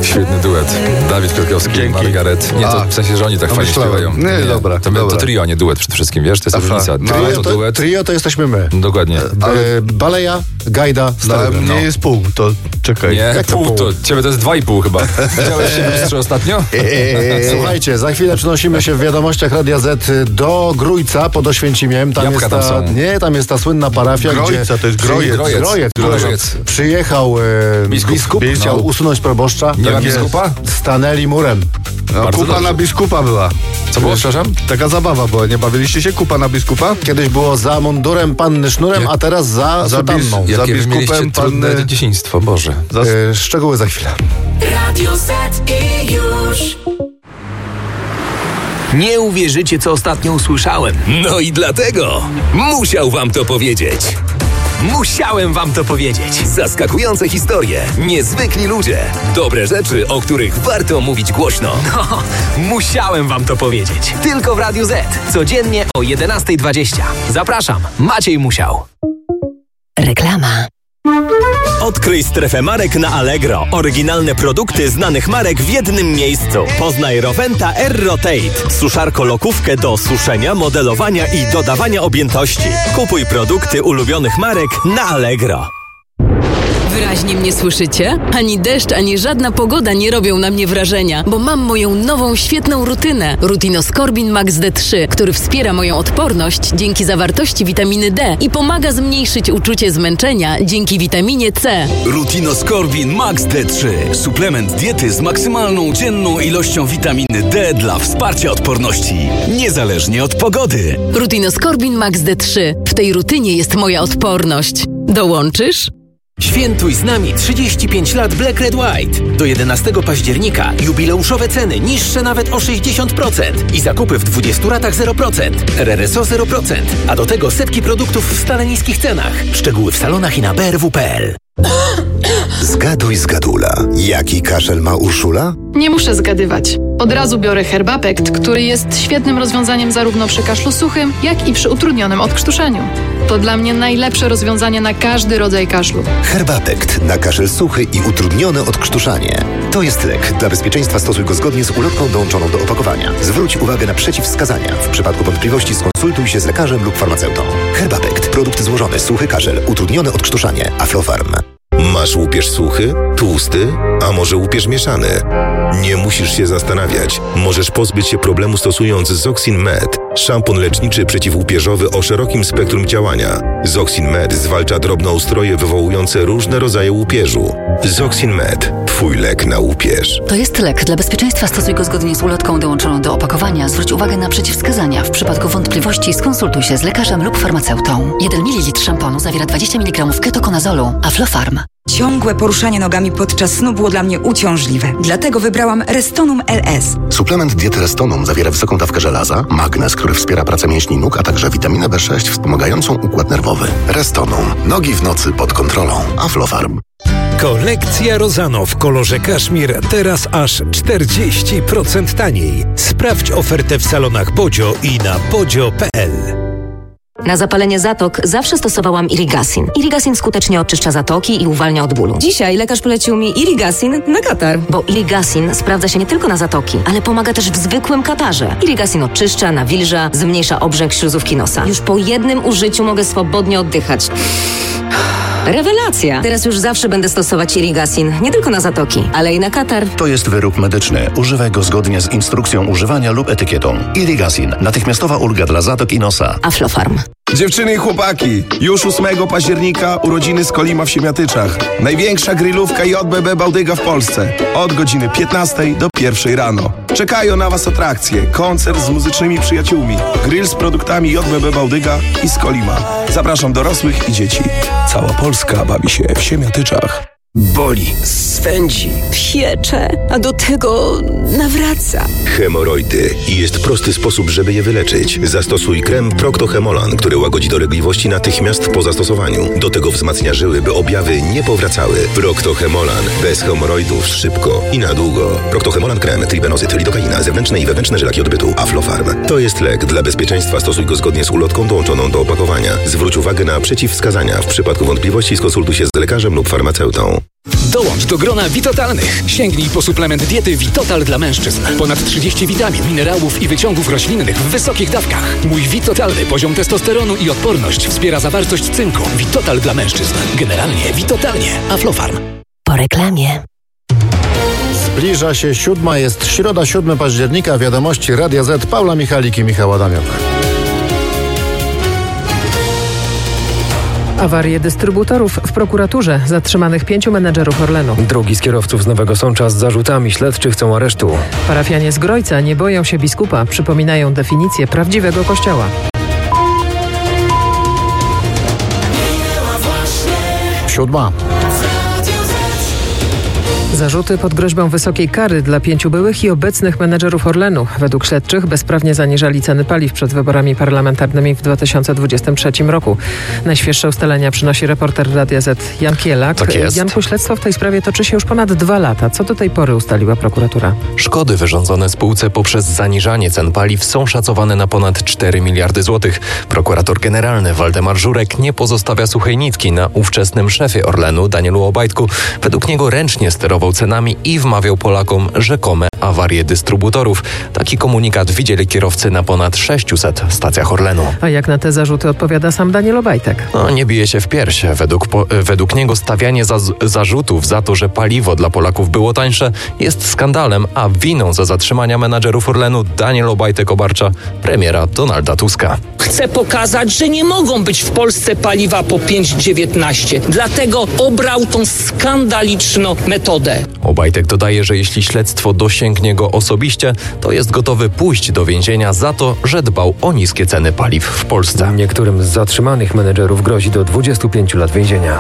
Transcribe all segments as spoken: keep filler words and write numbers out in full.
Świetny duet. Dawid Kwiatkowski i Margaret. Nie, to w sensie, że oni tak fajnie śpiewają. Nie, nie, dobra. To, dobra. to trio, a nie duet przede wszystkim, wiesz? To jest Aha. różnica. Trio No, to duet. Trio to jesteśmy my. Dokładnie. Ale Baleja, Gajda, No, Stary. nie no. jest pół, to czekaj. Nie, Jak to pół, pół? to ciebie to jest dwa i pół chyba. Widziałeś się w lustrze ostatnio? Słuchajcie, za chwilę przenosimy się w wiadomościach Radia Z do Grójca pod Oświęcimiem. Tam Jabłka jest tam ta, są. nie, tam jest ta słynna parafia, Grojca, gdzie to jest Grojec. Grojec, Grojec, Grojec. Przyjechał e, Biskup. biskup, Biskup. chciał No. usunąć proboszcza. Nie ma Tak jest. biskupa? Stanęli murem. No, Bardzo kupa dobrze. na biskupa była. Co było, przepraszam? Taka zabawa była, nie bawiliście się? Kupa na biskupa? Kiedyś było za mundurem panny sznurem, Jak- a teraz za za sutanną. bis- E, Za Jakie wy biskupem mieliście trudne panny- dzieciństwo, Boże. Za... E, szczegóły za chwilę. Radio Z i już. Nie uwierzycie, co ostatnio usłyszałem. No i dlatego musiał wam to powiedzieć. Musiałem wam to powiedzieć. Zaskakujące historie, niezwykli ludzie, dobre rzeczy, o których warto mówić głośno. No, musiałem wam to powiedzieć. Tylko w Radiu Z. Codziennie o jedenasta dwadzieścia. Zapraszam, Maciej Musiał. Reklama. Odkryj strefę marek na Allegro. Oryginalne produkty znanych marek w jednym miejscu. Poznaj Roventa Air Rotate. Suszarko-lokówkę do suszenia, modelowania i dodawania objętości. Kupuj produkty ulubionych marek na Allegro. Wyraźnie mnie słyszycie? Ani deszcz, ani żadna pogoda nie robią na mnie wrażenia, bo mam moją nową, świetną rutynę. Rutinoskorbin Max D trzy, który wspiera moją odporność dzięki zawartości witaminy D i pomaga zmniejszyć uczucie zmęczenia dzięki witaminie C. Rutinoskorbin Max D trzy. Suplement diety z maksymalną dzienną ilością witaminy D dla wsparcia odporności. Niezależnie od pogody. Rutinoskorbin Max D trzy. W tej rutynie jest moja odporność. Dołączysz? Świętuj z nami trzydzieści pięć lat Black Red White. Do jedenastego października jubileuszowe ceny niższe nawet o sześćdziesiąt procent i zakupy w dwudziestu ratach zero procent. R R S O zero procent. A do tego setki produktów w stale niskich cenach. Szczegóły w salonach i na b r w kropka p l. Zgaduj, zgadula. Jaki kaszel ma Urszula? Nie muszę zgadywać. Od razu biorę Herbapekt, który jest świetnym rozwiązaniem zarówno przy kaszlu suchym, jak i przy utrudnionym odkrztuszeniu. To dla mnie najlepsze rozwiązanie na każdy rodzaj kaszlu. Herbapekt na kaszel suchy i utrudnione odkrztuszanie. To jest lek. Dla bezpieczeństwa stosuj go zgodnie z ulotką dołączoną do opakowania. Zwróć uwagę na przeciwwskazania. W przypadku wątpliwości skonsultuj się z lekarzem lub farmaceutą. Herbapekt. Produkt złożony. Suchy kaszel. Utrudnione odkrztuszanie. Aflofarm. Masz łupież suchy, tłusty, a może łupież mieszany? Nie musisz się zastanawiać. Możesz pozbyć się problemu stosując Zoxin Med. Szampon leczniczy przeciwłupieżowy o szerokim spektrum działania. Zoxin Med zwalcza drobnoustroje wywołujące różne rodzaje łupieżu. Zoxin Med. Twój lek na łupież. To jest lek. Dla bezpieczeństwa stosuj go zgodnie z ulotką dołączoną do opakowania. Zwróć uwagę na przeciwwskazania. W przypadku wątpliwości skonsultuj się z lekarzem lub farmaceutą. jeden mililitr szamponu zawiera dwadzieścia miligramów ketokonazolu. Aflofarm. Ciągłe poruszanie nogami podczas snu było dla mnie uciążliwe. Dlatego wybrałam Restonum L S. Suplement diety Restonum zawiera wysoką dawkę żelaza, magnez, który wspiera pracę mięśni nóg, a także witaminę B sześć wspomagającą układ nerwowy. Restonum. Nogi w nocy pod kontrolą. Aflofarm. Kolekcja Rozano w kolorze kaszmir teraz aż czterdzieści procent taniej. Sprawdź ofertę w salonach Podzio i na podzio kropka p l. Na zapalenie zatok zawsze stosowałam Irigasin. Irigasin skutecznie oczyszcza zatoki i uwalnia od bólu. Dzisiaj lekarz polecił mi Irigasin na katar. Bo Irigasin sprawdza się nie tylko na zatoki, ale pomaga też w zwykłym katarze. Irigasin oczyszcza, nawilża, zmniejsza obrzęk śluzówki nosa. Już po jednym użyciu mogę swobodnie oddychać. Rewelacja! Teraz już zawsze będę stosować Irigasin. Nie tylko na zatoki, ale i na katar. To jest wyrób medyczny. Używaj go zgodnie z instrukcją używania lub etykietą. Irigasin. Natychmiastowa ulga dla zatok i nosa. Aflofarm. Dziewczyny i chłopaki, już ósmego października urodziny Skolima w Siemiatyczach. Największa grillówka J B B Bałdyga w Polsce. Od godziny piętnastej do pierwszej rano. Czekają na Was atrakcje, koncert z muzycznymi przyjaciółmi, grill z produktami J B B Bałdyga i Skolima. Zapraszam dorosłych i dzieci. Cała Polska bawi się w Siemiatyczach. Boli, swędzi, Piecze, a do tego nawraca. Hemoroidy. I jest prosty sposób, żeby je wyleczyć. Zastosuj krem Procto-Hemolan, który łagodzi dolegliwości natychmiast po zastosowaniu. Do tego wzmacnia żyły, by objawy nie powracały. Procto-Hemolan. Bez hemoroidów szybko i na długo. Procto-Hemolan krem, tribenozyt, lidokaina, zewnętrzne i wewnętrzne żylaki odbytu. Aflofarm. To jest lek. Dla bezpieczeństwa stosuj go zgodnie z ulotką dołączoną do opakowania. Zwróć uwagę na przeciwwskazania. W przypadku wątpliwości skonsultuj się z lekarzem lub farmaceutą. Dołącz do grona Witotalnych. Sięgnij po suplement diety Witotal dla mężczyzn. Ponad trzydzieści witamin, minerałów i wyciągów roślinnych w wysokich dawkach. Mój Witotalny poziom testosteronu i odporność wspiera zawartość cynku. Witotal dla mężczyzn. Generalnie Witotalnie. Aflofarm. Po reklamie. Zbliża się siódma, jest środa, siódmego października. Wiadomości Radia Z. Paula Michalik i Michał Adamiok. Awarie dystrybutorów w prokuraturze. Zatrzymanych pięciu menedżerów Orlenu. Drugi z kierowców z Nowego Sącza z zarzutami. Śledczy chcą aresztu. Parafianie z Grojca nie boją się biskupa. Przypominają definicję prawdziwego kościoła. Siódma. Zarzuty pod groźbą wysokiej kary dla pięciu byłych i obecnych menedżerów Orlenu. Według śledczych bezprawnie zaniżali ceny paliw przed wyborami parlamentarnymi w dwa tysiące dwudziestym trzecim roku. Najświeższe ustalenia przynosi reporter Radia Z Jan Kielak. Tak jest. Janku, śledztwo w tej sprawie toczy się już ponad dwa lata. Co do tej pory ustaliła prokuratura? Szkody wyrządzone spółce poprzez zaniżanie cen paliw są szacowane na ponad cztery miliardy złotych. Prokurator generalny Waldemar Żurek nie pozostawia suchej nitki na ówczesnym szefie Orlenu Danielu Obajtku. Według niego ręcznie sterował cenami i wmawiał Polakom rzekome awarie dystrybutorów. Taki komunikat widzieli kierowcy na ponad sześciuset stacjach Orlenu. A jak na te zarzuty odpowiada sam Daniel Obajtek? No, nie bije się w pierś. Według, po, według niego stawianie za, zarzutów za to, że paliwo dla Polaków było tańsze, jest skandalem, a winą za zatrzymania menadżerów Orlenu Daniel Obajtek obarcza premiera Donalda Tuska. Chce pokazać, że nie mogą być w Polsce paliwa po pięć dziewiętnaście. Dlatego obrał tą skandaliczną metodę. Obajtek dodaje, że jeśli śledztwo dosięgnie go osobiście, to jest gotowy pójść do więzienia za to, że dbał o niskie ceny paliw w Polsce. Niektórym z zatrzymanych menedżerów grozi do dwudziestu pięciu lat więzienia.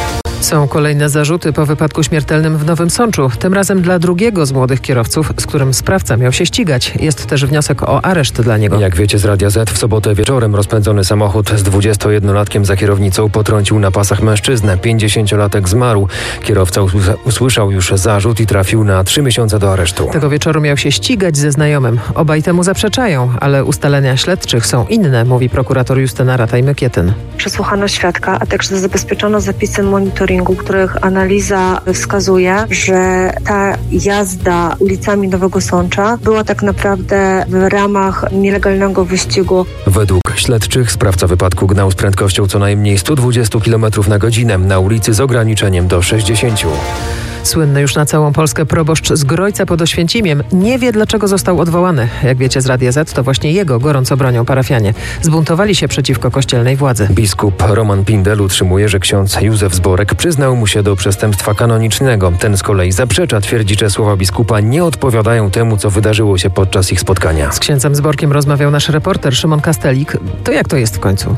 Są kolejne zarzuty po wypadku śmiertelnym w Nowym Sączu. Tym razem dla drugiego z młodych kierowców, z którym sprawca miał się ścigać. Jest też wniosek o areszt dla niego. Jak wiecie z Radia Z, w sobotę wieczorem rozpędzony samochód z dwudziestojednolatkiem za kierownicą potrącił na pasach mężczyznę. pięćdziesięciolatek zmarł. Kierowca usłysza- usłyszał już zarzut i trafił na trzy miesiące do aresztu. Tego wieczoru miał się ścigać ze znajomym. Obaj temu zaprzeczają, ale ustalenia śledczych są inne, mówi prokurator Justyna Rataj-Mykietyn. Przesłuchano świadka, a także zabezpieczono zapisy monitoringu, których analiza wskazuje, że ta jazda ulicami Nowego Sącza była tak naprawdę w ramach nielegalnego wyścigu. Według śledczych sprawca wypadku gnał z prędkością co najmniej sto dwadzieścia kilometrów na godzinę na ulicy z ograniczeniem do sześćdziesięciu. Słynny już na całą Polskę proboszcz z Grojca pod Oświęcimiem nie wie, dlaczego został odwołany. Jak wiecie z Radia Z, to właśnie jego gorąco bronią parafianie. Zbuntowali się przeciwko kościelnej władzy. Biskup Roman Pindel utrzymuje, że ksiądz Józef Zborek przyznał mu się do przestępstwa kanonicznego. Ten z kolei zaprzecza, twierdzi, że słowa biskupa nie odpowiadają temu, co wydarzyło się podczas ich spotkania. Z księdzem Zborkiem rozmawiał nasz reporter Szymon Kastelik. To jak to jest w końcu?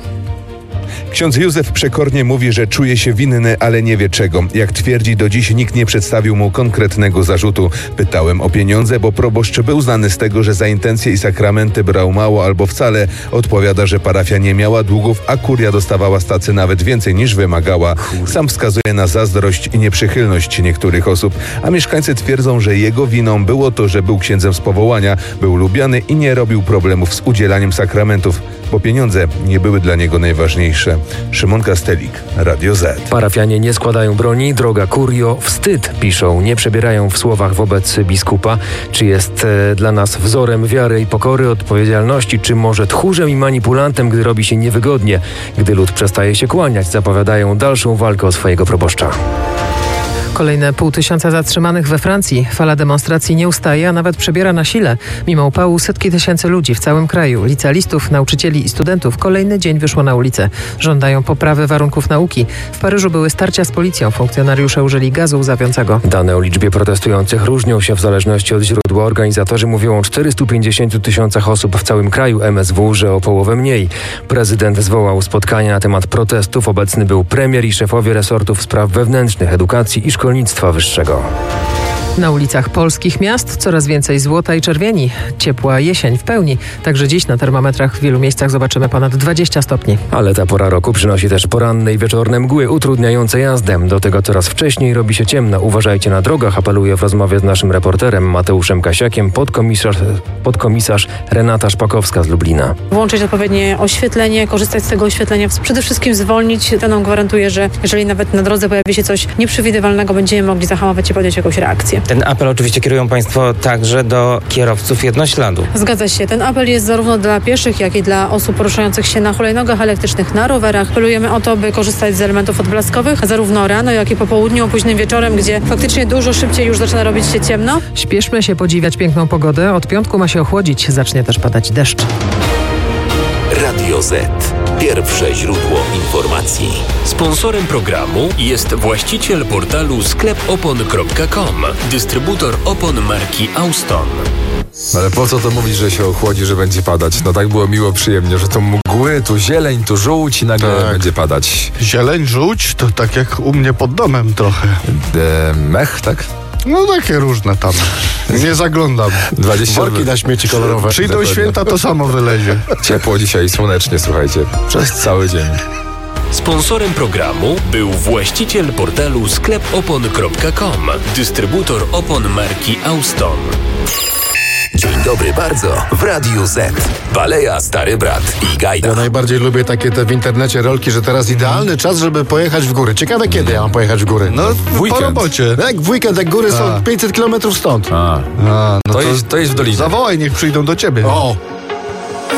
Ksiądz Józef przekornie mówi, że czuje się winny, ale nie wie czego. Jak twierdzi, do dziś nikt nie przedstawił mu konkretnego zarzutu. Pytałem o pieniądze, bo proboszcz był znany z tego, że za intencje i sakramenty brał mało albo wcale. Odpowiada, że parafia nie miała długów, a kuria dostawała z tacy nawet więcej niż wymagała. Sam wskazuje na zazdrość i nieprzychylność niektórych osób, a mieszkańcy twierdzą, że jego winą było to, że był księdzem z powołania, był lubiany i nie robił problemów z udzielaniem sakramentów, bo pieniądze nie były dla niego najważniejsze. Szymon Kastelik, Radio Z. Parafianie nie składają broni, droga kurio, wstyd, piszą, nie przebierają w słowach wobec biskupa. Czy jest e, dla nas wzorem wiary i pokory, odpowiedzialności, czy może tchórzem i manipulantem, gdy robi się niewygodnie, gdy lud przestaje się kłaniać, zapowiadają dalszą walkę o swojego proboszcza. Kolejne pół tysiąca zatrzymanych we Francji. Fala demonstracji nie ustaje, a nawet przebiera na sile. Mimo upału setki tysięcy ludzi w całym kraju, licealistów, nauczycieli i studentów kolejny dzień wyszło na ulicę. Żądają poprawy warunków nauki. W Paryżu były starcia z policją. Funkcjonariusze użyli gazu łzawiącego. Dane o liczbie protestujących różnią się w zależności od źródła. Organizatorzy mówią o czterystu pięćdziesięciu tysiącach osób w całym kraju. M S W, że o połowę mniej. Prezydent zwołał spotkania na temat protestów. Obecny był premier i szefowie resortów spraw wewnętrznych, edukacji i szkolnictwa wyższego. Na ulicach polskich miast coraz więcej złota i czerwieni. Ciepła jesień w pełni. Także dziś na termometrach w wielu miejscach zobaczymy ponad dwadzieścia stopni. Ale ta pora roku przynosi też poranne i wieczorne mgły utrudniające jazdę. Do tego coraz wcześniej robi się ciemno. Uważajcie na drogach, apeluje w rozmowie z naszym reporterem Mateuszem Kasiakiem podkomisarz, podkomisarz Renata Szpakowska z Lublina. Włączyć odpowiednie oświetlenie, korzystać z tego oświetlenia. Przede wszystkim zwolnić. To nam gwarantuje, że jeżeli nawet na drodze pojawi się coś nieprzewidywalnego, będziemy mogli zahamować i podjąć jakąś reakcję. Ten apel oczywiście kierują Państwo także do kierowców jednośladu. Zgadza się. Ten apel jest zarówno dla pieszych, jak i dla osób poruszających się na hulajnogach elektrycznych, na rowerach. Apelujemy o to, by korzystać z elementów odblaskowych, zarówno rano, jak i po południu, późnym wieczorem, gdzie faktycznie dużo szybciej już zaczyna robić się ciemno. Śpieszmy się podziwiać piękną pogodę. Od piątku ma się ochłodzić. Zacznie też padać deszcz. Radio Z. Pierwsze źródło informacji. Sponsorem programu jest właściciel portalu sklep opon kropka com, dystrybutor opon marki Auston. Ale po co to mówić, że się ochłodzi, że będzie padać? No tak było miło, przyjemnie, że to mgły, tu zieleń, tu żółć i nagle tak będzie padać. Zieleń, żółć to tak jak u mnie pod domem trochę. E, mech, tak? No takie różne tam. Nie zaglądam. dwadzieścia Worki na śmieci kolorowe. Przyjdą Dokładnie. święta, to samo wylezie. Ciepło dzisiaj, słonecznie, słuchajcie. Przez cały dzień. Sponsorem programu był właściciel portalu sklep opon kropka com, dystrybutor opon marki Auston. Dzień dobry bardzo w Radiu Z. Baleja, Stary Brat i Gajda. Ja najbardziej lubię takie te w internecie rolki, że teraz idealny czas, żeby pojechać w góry. Ciekawe, kiedy ja mam pojechać w góry. No w weekend. Po robocie. Jak w weekend, jak góry są A. pięćset kilometrów stąd. A. A, no to, to, jest, to jest w Dolinie. Zawołaj, niech przyjdą do ciebie. O.